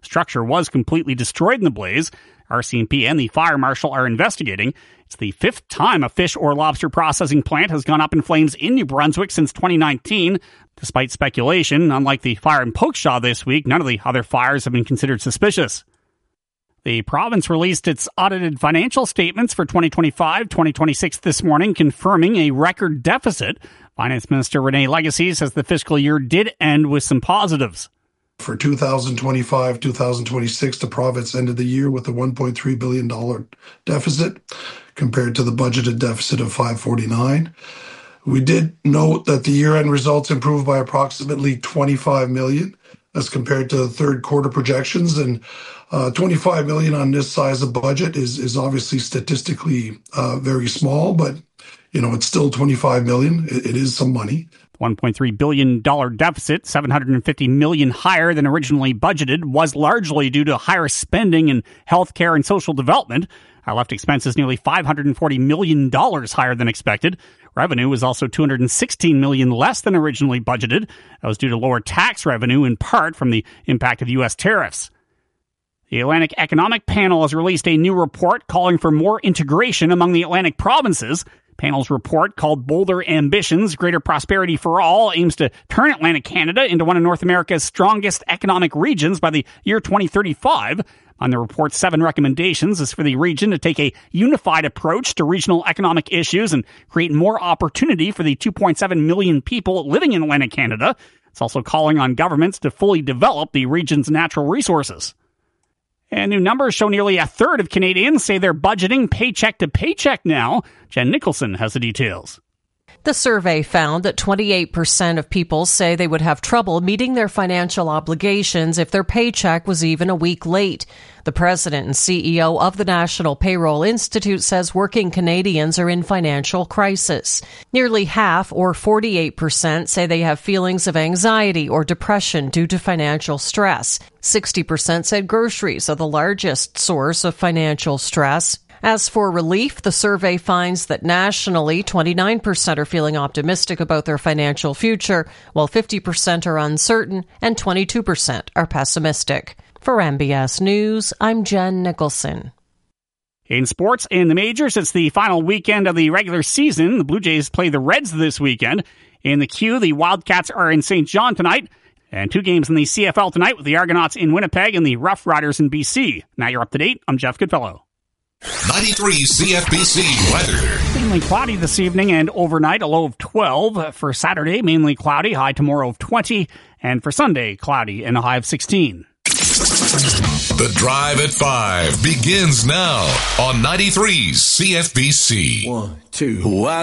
structure was completely destroyed in the blaze. RCMP and the fire marshal are investigating. It's the fifth time a fish or lobster processing plant has gone up in flames in New Brunswick since 2019. Despite speculation, unlike the fire in Polkshaw this week, none of the other fires have been considered suspicious. The province released its audited financial statements for 2025-2026 this morning, confirming a record deficit. Finance Minister René Legacy says the fiscal year did end with some positives. For 2025-2026, the province ended the year with a $1.3 billion deficit compared to the budgeted deficit of $549. We did note that the year-end results improved by approximately $25 million as compared to the third quarter projections, and $25 million on this size of budget is obviously statistically very small, but it's still $25 million. It is some money. $1.3 billion deficit, $750 million higher than originally budgeted, was largely due to higher spending in healthcare and social development. Left expenses nearly $540 million higher than expected. Revenue was also $216 million less than originally budgeted. That was due to lower tax revenue, in part from the impact of U.S. tariffs. The Atlantic Economic Panel has released a new report calling for more integration among the Atlantic provinces. Panel's report, called Bolder Ambitions, Greater Prosperity for All, aims to turn Atlantic Canada into one of North America's strongest economic regions by the year 2035. On the report's 7 recommendations is for the region to take a unified approach to regional economic issues and create more opportunity for the 2.7 million people living in Atlantic Canada. It's also calling on governments to fully develop the region's natural resources. And new numbers show nearly a third of Canadians say they're budgeting paycheck to paycheck now. Jen Nicholson has the details. The survey found that 28% of people say they would have trouble meeting their financial obligations if their paycheck was even a week late. The president and CEO of the National Payroll Institute says working Canadians are in financial crisis. Nearly half, or 48%, say they have feelings of anxiety or depression due to financial stress. 60% said groceries are the largest source of financial stress. As for relief, the survey finds that nationally, 29% are feeling optimistic about their financial future, while 50% are uncertain and 22% are pessimistic. For MBS News, I'm Jen Nicholson. In sports, in the majors, it's the final weekend of the regular season. The Blue Jays play the Reds this weekend. In the Q, the Wildcats are in St. John tonight. And 2 games in the CFL tonight with the Argonauts in Winnipeg and the Rough Riders in BC. Now you're up to date. I'm Jeff Goodfellow. 93 CFBC weather. Mainly cloudy this evening and overnight, a low of 12. For Saturday, mainly cloudy, high tomorrow of 20. And for Sunday, cloudy and a high of 16. The Drive at 5 begins now on 93 CFBC. 1, 2.